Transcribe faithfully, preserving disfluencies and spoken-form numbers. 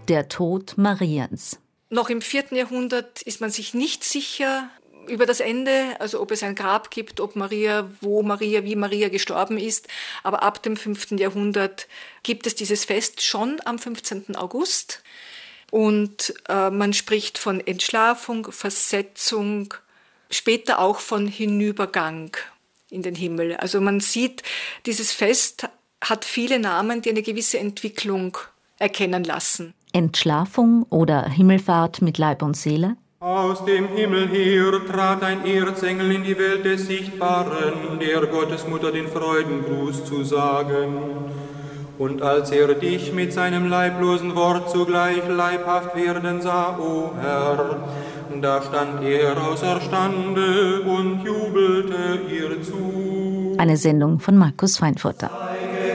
der Tod Mariens. Noch im vierten Jahrhundert ist man sich nicht sicher über das Ende, also ob es ein Grab gibt, ob Maria, wo Maria, wie Maria gestorben ist. Aber ab dem fünften Jahrhundert gibt es dieses Fest schon am fünfzehnten August. Und äh, man spricht von Entschlafung, Versetzung, später auch von Hinübergang in den Himmel. Also man sieht, dieses Fest hat viele Namen, die eine gewisse Entwicklung erkennen lassen. Entschlafung oder Himmelfahrt mit Leib und Seele? Aus dem Himmel her trat ein Erzengel in die Welt des Sichtbaren, der Gottesmutter den Freudengruß zu sagen. Und als er dich mit seinem leiblosen Wort zugleich leibhaft werden sah, o Herr, da stand er außerstande und jubelte ihr zu. Eine Sendung von Markus Feinfurter.